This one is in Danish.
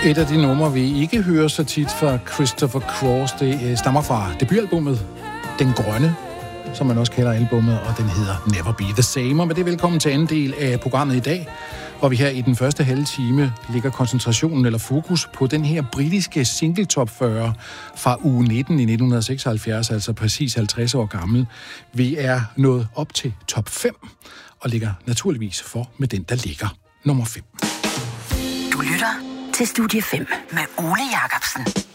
Et af de numre, vi ikke hører så tit fra Christopher Cross, det stammer fra debutalbummet Den Grønne, som man også kalder albummet, og den hedder Never Be The Same. Og med det velkommen til anden del af programmet i dag, hvor vi her i den første halve time lægger koncentrationen eller fokus på den her britiske single top 40 fra uge 19 i 1976, altså præcis 50 år gammel. Vi er nået op til top 5 og ligger naturligvis for med den, der ligger nummer 5. Du lytter til Studie 5 med Ole Jacobsen.